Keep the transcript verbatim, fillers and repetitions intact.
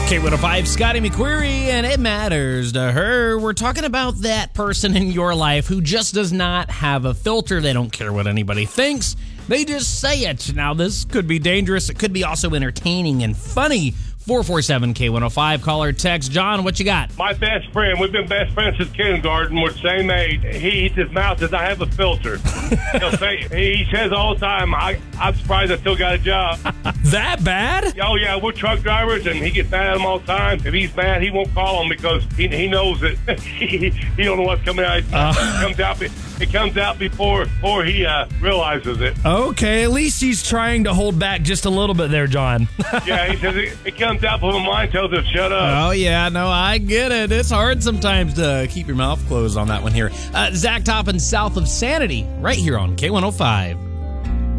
K one oh five, Scotty McQuarrie, and it matters to her. We're talking about that person in your life who just does not have a filter. They don't care what anybody thinks. They just say it. Now, this could be dangerous. It could be also entertaining and funny. four four seven K one oh five, call or text. John, what you got? My best friend, we've been best friends since kindergarten. We're the same age. He eats his mouth says, I have a filter. He'll say, he says all the time, I, I'm surprised I still got a job. That bad? Oh, yeah, we're truck drivers, and he gets mad at him all the time. If he's mad, he won't call him because he, he knows that he, he don't know what's coming out. Uh. It comes out, it comes out before, before he uh, realizes it. Okay, at least he's trying to hold back just a little bit there, John. Yeah, he says it, it comes out before mine tells him shut up. Oh, yeah, no, I get it. It's hard sometimes to keep your mouth closed on that one here. Uh, Zach Toppin, south of Sanity, right here on K one oh five.